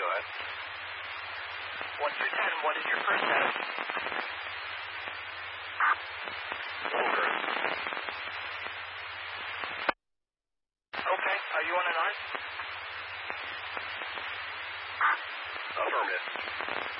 Go ahead. 1 through 10, what is your first status? Over. Okay, are you on an arm? Affirmative.